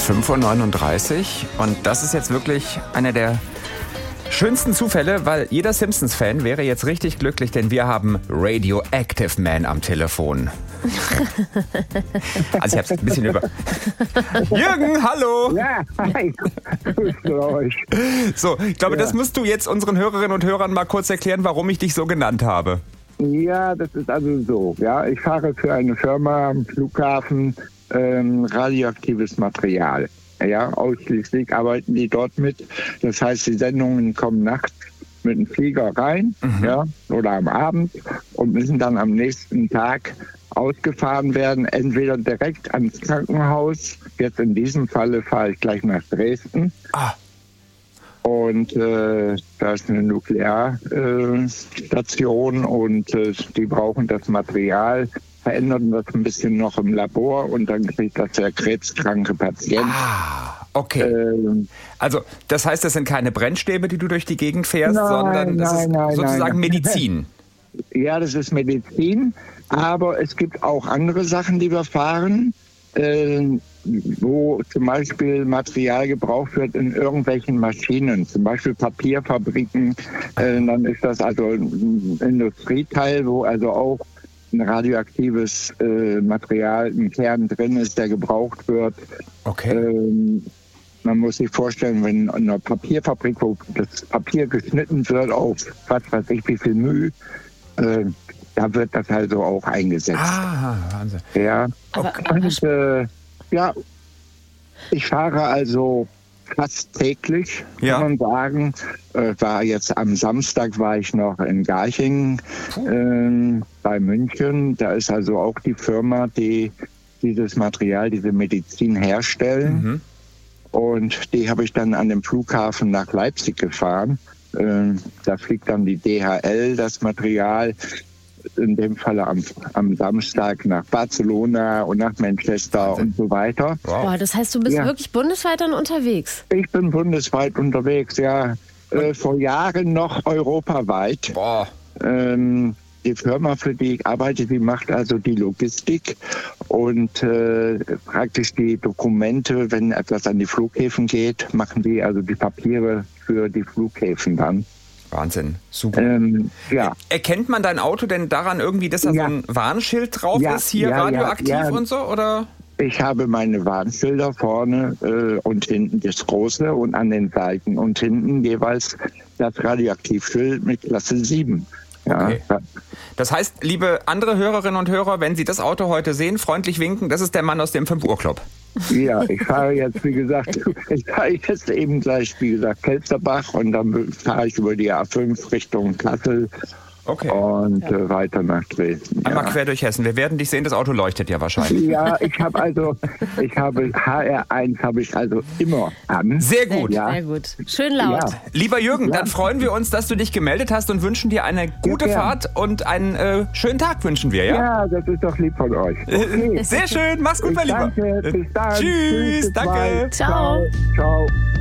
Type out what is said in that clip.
5:39 Uhr und das ist jetzt wirklich einer der schönsten Zufälle, weil jeder Simpsons-Fan wäre jetzt richtig glücklich, denn wir haben Radioactive Man am Telefon. Also ich hab's ein bisschen über... Jürgen, hallo! Ja, hi! Grüßt euch. So, ich glaube, das musst du jetzt unseren Hörerinnen und Hörern mal kurz erklären, warum ich dich so genannt habe. Ja, das ist also so. Ja, ich fahre für eine Firma am Flughafen radioaktives Material. Ja, ausschließlich arbeiten die dort mit. Das heißt, die Sendungen kommen nachts mit dem Flieger rein, ja, oder am Abend und müssen dann am nächsten Tag ausgefahren werden, entweder direkt ans Krankenhaus. Jetzt in diesem Falle fahre ich gleich nach Dresden. Und da ist eine Nuklearstation und die brauchen das Material, verändern das ein bisschen noch im Labor und dann kriegt das der krebskranke Patient. Okay. Also das heißt, das sind keine Brennstäbe, die du durch die Gegend fährst, sondern das ist sozusagen Medizin. Ja, das ist Medizin, aber es gibt auch andere Sachen, die wir fahren, wo zum Beispiel Material gebraucht wird in irgendwelchen Maschinen, zum Beispiel Papierfabriken. Dann ist das also ein Industrieteil, wo also auch ein radioaktives Material, ein Kern drin ist, der gebraucht wird. Okay. Man muss sich vorstellen, wenn in einer Papierfabrik, wo das Papier geschnitten wird auf was weiß ich wie viel Mühe, da wird das also auch eingesetzt. Wahnsinn. Ja. Und, ja, ich fahre also fast täglich, kann man sagen. Am Samstag war ich noch in Garching bei München. Da ist also auch die Firma, die dieses Material, diese Medizin herstellen. Und die habe ich dann an dem Flughafen nach Leipzig gefahren. Da fliegt dann die DHL das Material, in dem Falle am Samstag nach Barcelona und nach Manchester und so weiter. Wow, das heißt, du bist wirklich bundesweit dann unterwegs? Ich bin bundesweit unterwegs, ja. Vor Jahren noch europaweit. Die Firma, für die ich arbeite, die macht also die Logistik und praktisch die Dokumente, wenn etwas an die Flughäfen geht, machen die also die Papiere für die Flughäfen dann. Wahnsinn, super. Erkennt man dein Auto denn daran irgendwie, dass da so ein Warnschild drauf ist, hier radioaktiv und so, oder? Ich habe meine Warnschilder vorne und hinten das große und an den Seiten und hinten jeweils das Radioaktivschild mit Klasse 7. Okay. Das heißt, liebe andere Hörerinnen und Hörer, wenn Sie das Auto heute sehen, freundlich winken, das ist der Mann aus dem 5 Uhr Club. Ja, ich fahre jetzt, wie gesagt, eben gleich, wie gesagt, Kelsterbach und dann fahre ich über die A5 Richtung Kassel. Und weiter nach Dresden. Einmal quer durch Hessen. Wir werden dich sehen, das Auto leuchtet ja wahrscheinlich. Ja, ich habe HR1 habe ich also immer an. Sehr gut. Sehr gut. Schön laut. Ja. Lieber Jürgen, dann freuen wir uns, dass du dich gemeldet hast und wünschen dir eine gute Fahrt und einen schönen Tag wünschen wir, ja? Ja, das ist doch lieb von euch. Okay. Sehr schön. Mach's gut, mein Lieber. Danke. Bis dann. Tschüss. Danke. Ciao. Ciao.